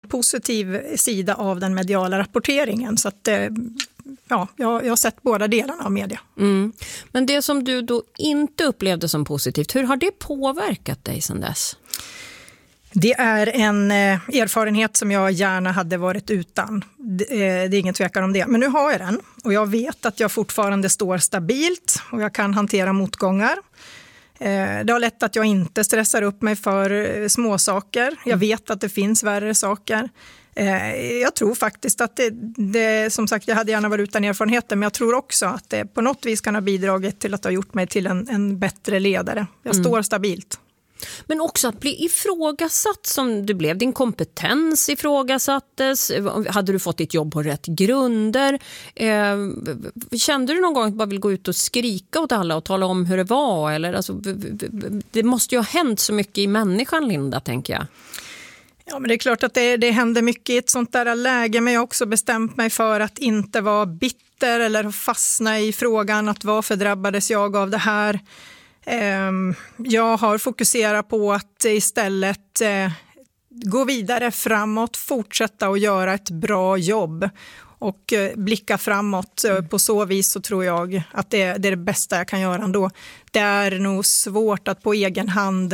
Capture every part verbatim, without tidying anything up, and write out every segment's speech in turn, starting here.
positiv sida av den mediala rapporteringen. Så att, ja, jag, jag har sett båda delarna av media. Mm. Men det som du då inte upplevde som positivt, hur har det påverkat dig sedan dess? Det är en eh, erfarenhet som jag gärna hade varit utan. Det, eh, det är ingen tvekan om det. Men nu har jag den och jag vet att jag fortfarande står stabilt och jag kan hantera motgångar. Eh, det har lett att jag inte stressar upp mig för eh, små saker. Jag vet att det finns värre saker. Eh, jag tror faktiskt att det, det, som sagt, jag hade gärna varit utan erfarenheten, men jag tror också att det på något vis kan ha bidragit till att ha gjort mig till en, en bättre ledare. Jag mm. står stabilt. Men också att bli ifrågasatt som du blev. Din kompetens ifrågasattes. Hade du fått ditt jobb på rätt grunder? Eh, kände du någon gång att du bara vill gå ut och skrika åt alla och tala om hur det var? Eller, alltså, det måste ju ha hänt så mycket i människan, Linda, tänker jag. Ja, men det är klart att det, det händer mycket i ett sånt där läge, men jag har också bestämt mig för att inte vara bitter eller fastna i frågan att varför drabbades jag av det här. Jag har fokuserat på att istället gå vidare framåt, fortsätta att göra ett bra jobb och blicka framåt. På så vis så tror jag att det är det bästa jag kan göra ändå. Det är nog svårt att på egen hand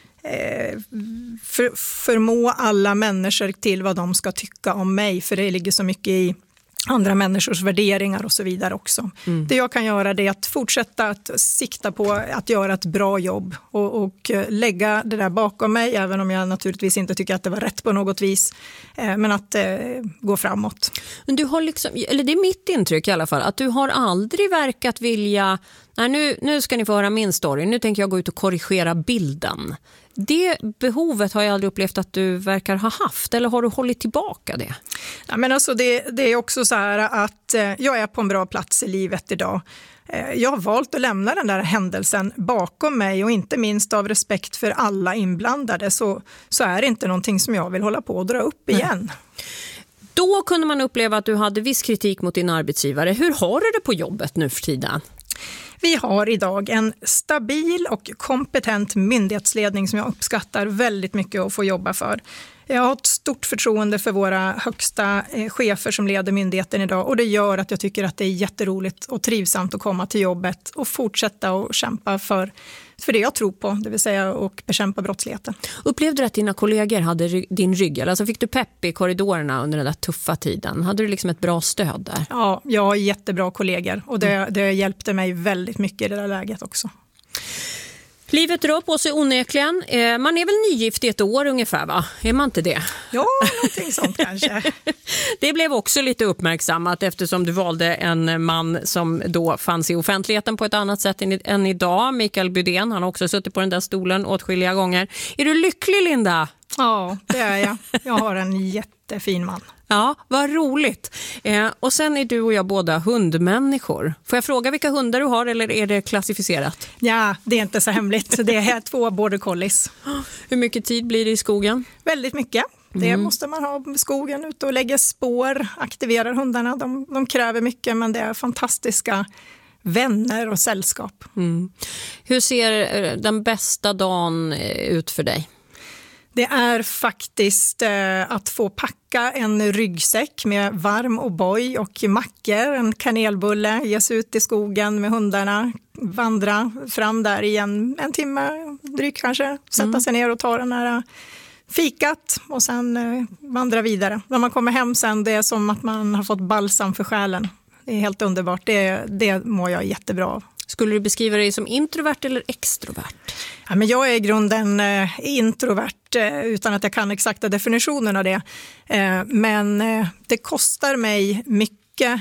för, förmå alla människor till vad de ska tycka om mig, för det ligger så mycket i andra människors värderingar och så vidare också. Mm. Det jag kan göra det är att fortsätta att sikta på att göra ett bra jobb och, och lägga det där bakom mig, även om jag naturligtvis inte tycker att det var rätt på något vis, eh, men att eh, gå framåt. Men du har liksom, eller det är mitt intryck i alla fall, att du har aldrig verkat vilja, nej nu, nu ska ni få höra min story, nu tänker jag gå ut och korrigera bilden. Det behovet har jag aldrig upplevt att du verkar ha haft, eller har du hållit tillbaka det? Ja, men alltså det, det är också så här att eh, jag är på en bra plats i livet idag. Eh, jag har valt att lämna den där händelsen bakom mig, och inte minst av respekt för alla inblandade så, så är det inte någonting som jag vill hålla på och dra upp igen. Nej. Då kunde man uppleva att du hade viss kritik mot din arbetsgivare. Hur har du det på jobbet nu för tiden? Vi har idag en stabil och kompetent myndighetsledning som jag uppskattar väldigt mycket att få jobba för. Jag har ett stort förtroende för våra högsta chefer som leder myndigheten idag, och det gör att jag tycker att det är jätteroligt och trivsamt att komma till jobbet och fortsätta att kämpa för, för det jag tror på, det vill säga att bekämpa brottsligheten. Upplevde du att dina kollegor hade din rygg? Alltså fick du pepp i korridorerna under den där tuffa tiden? Hade du liksom ett bra stöd där? Ja, jag har jättebra kollegor, och det, det hjälpte mig väldigt mycket i det där läget också. Livet rör på sig onekligen. Man är väl nygift i ett år ungefär, va? Är man inte det? Ja, någonting sånt kanske. Det blev också lite uppmärksammat eftersom du valde en man som då fanns i offentligheten på ett annat sätt än idag. Mikael Bydén, han har också suttit på den där stolen åtskilliga gånger. Är du lycklig, Linda? Ja, det är jag. Jag har en jättefin man. Ja, vad roligt. Eh, och sen är du och jag båda hundmänniskor. Får jag fråga vilka hundar du har, eller är det klassificerat? Ja, det är inte så hemligt. Det är två border collies. Hur mycket tid blir det i skogen? Väldigt mycket. Det mm. måste man ha i skogen, ute och lägga spår, aktiverar hundarna. De, de kräver mycket, men det är fantastiska vänner och sällskap. Mm. Hur ser den bästa dagen ut för dig? Det är faktiskt eh, att få packa en ryggsäck med varm och boy och mackor, en kanelbulle, ge sig ut i skogen med hundarna, vandra fram där i en, en timme drygt kanske, sätta mm. sig ner och ta den här fikat och sen eh, vandra vidare. När man kommer hem sen, det är som att man har fått balsam för själen. Det är helt underbart, det, det mår jag jättebra av. Skulle du beskriva dig som introvert eller extrovert? Ja, men jag är i grunden eh, introvert eh, utan att jag kan exakta definitionen av det. Eh, men eh, det kostar mig mycket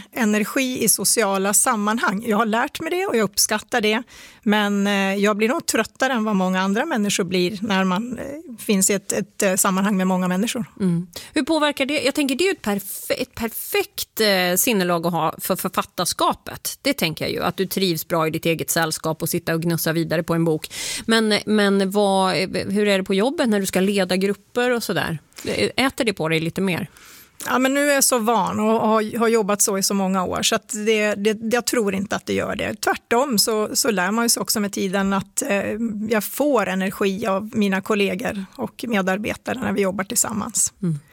energi i sociala sammanhang. Jag har lärt mig det och jag uppskattar det. Men eh, jag blir nog tröttare än vad många andra människor blir när man eh, finns i ett, ett, ett sammanhang med många människor. Mm. Hur påverkar det? Jag tänker det är ju ett, perfe- ett perfekt eh, sinnelag att ha för författarskapet. Det tänker jag ju, att du trivs bra i ditt eget sällskap och sitta och gnussa vidare på en bok. Men, men vad, hur är det på jobbet när du ska leda grupper och sådär? Äter det på dig lite mer? Ja, men nu är jag så van och har, har jobbat så i så många år så att det, det, jag tror inte att det gör det. Tvärtom så, så lär man sig också med tiden att eh, jag får energi av mina kollegor och medarbetare när vi jobbar tillsammans. Mm.